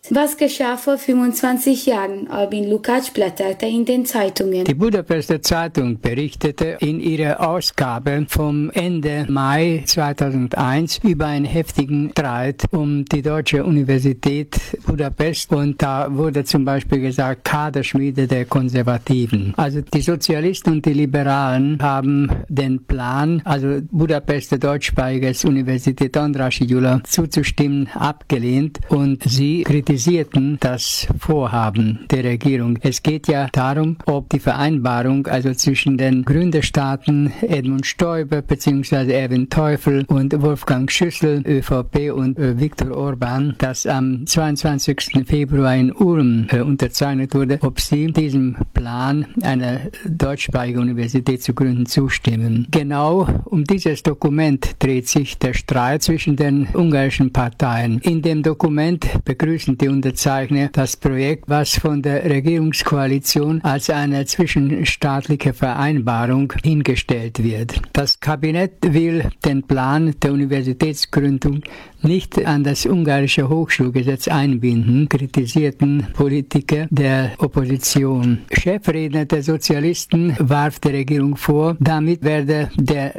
Was geschah vor 25 Jahren? Albin Lukács blätterte in den Zeitungen. Die Budapester Zeitung berichtete in ihrer Ausgabe vom Ende Mai 2001 über einen heftigen Streit um die Deutsche Universität Budapest, und da wurde zum Beispiel gesagt, Kaderschmiede der Konservativen. Also die Sozialisten und die Liberalen haben den Plan, also Budapester deutschsprachiges Universität Andrassy Gyula zuzustimmen, abgelehnt, und sie kritisierten das Vorhaben der Regierung. Es geht ja darum, ob die Vereinbarung also zwischen den Gründerstaaten Edmund Stoiber bzw. Erwin Teufel und Wolfgang Schüssel, ÖVP, und Viktor Orbán, das am 22. Februar in Ulm unterzeichnet wurde, ob sie diesem Plan, einer deutschsprachigen Universität zu gründen, zustimmen. Genau um dieses Dokument dreht sich der Streit zwischen den ungarischen Parteien. In dem Dokument begrüßen die Unterzeichner das Projekt, was von der Regierungskoalition als eine zwischenstaatliche Vereinbarung hingestellt wird. Das Kabinett will den Plan der Universitätsgründung nicht an das ungarische Hochschulgesetz einbinden, kritisierten Politiker der Opposition. Chefredner der Sozialisten warf der Regierung vor, damit werde der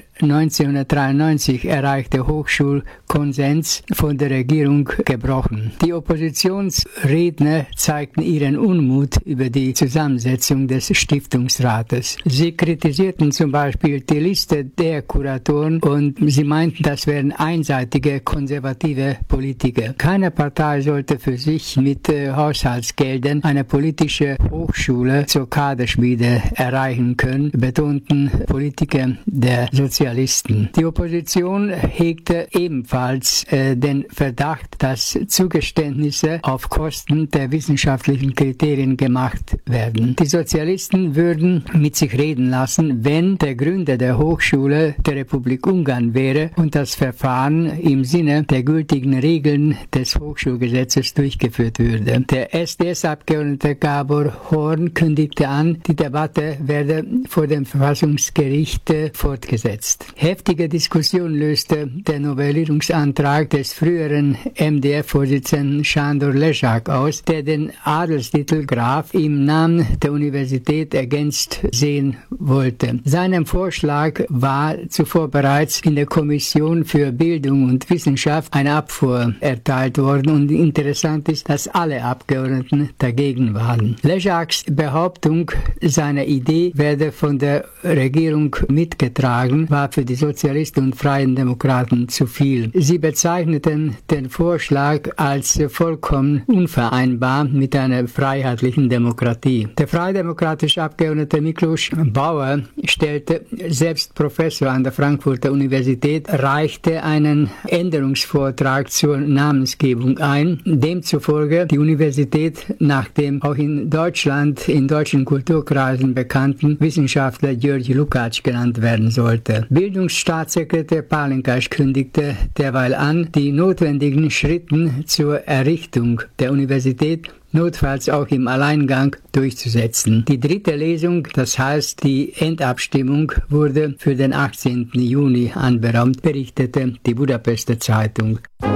1993 erreichte Hochschulkonsens von der Regierung gebrochen. Die Oppositionsredner zeigten ihren Unmut über die Zusammensetzung des Stiftungsrates. Sie kritisierten zum Beispiel die Liste der Kuratoren, und sie meinten, das wären einseitige konservative Politiker. Keine Partei sollte für sich mit Haushaltsgeldern eine politische Hochschule zur Kaderschmiede erreichen können, betonten Politiker der Sozialisten. Die Opposition hegte ebenfalls den Verdacht, dass Zugeständnisse auf Kosten der wissenschaftlichen Kriterien gemacht werden. Die Sozialisten würden mit sich reden lassen, wenn der Gründer der Hochschule der Republik Ungarn wäre und das Verfahren im Sinne der gültigen Regeln des Hochschulgesetzes durchgeführt würde. Der SDS-Abgeordnete Gábor Horn kündigte an, die Debatte werde vor dem Verfassungsgericht fortgesetzt. Heftige Diskussion löste der Novellierungsantrag des früheren MDF-Vorsitzenden Sándor Lezsák aus, der den Adelstitel Graf im Namen der Universität ergänzt sehen wollte. Seinem Vorschlag war zuvor bereits in der Kommission für Bildung und Wissenschaft eine Abfuhr erteilt worden, und interessant ist, dass alle Abgeordneten dagegen waren. Lezsáks Behauptung, seine Idee werde von der Regierung mitgetragen, war für die Sozialisten und Freien Demokraten zu viel. Sie bezeichneten den Vorschlag als vollkommen unvereinbar mit einer freiheitlichen Demokratie. Der freidemokratische Abgeordnete Miklós Bauer, stellte selbst Professor an der Frankfurter Universität, reichte einen Änderungsvortrag zur Namensgebung ein, demzufolge die Universität nach dem auch in Deutschland, in deutschen Kulturkreisen bekannten Wissenschaftler György Lukács genannt werden sollte. Bildungsstaatssekretär Pálinkas kündigte derweil an, die notwendigen Schritte zur Errichtung der Universität notfalls auch im Alleingang durchzusetzen. Die dritte Lesung, das heißt die Endabstimmung, wurde für den 18. Juni anberaumt, berichtete die Budapester Zeitung.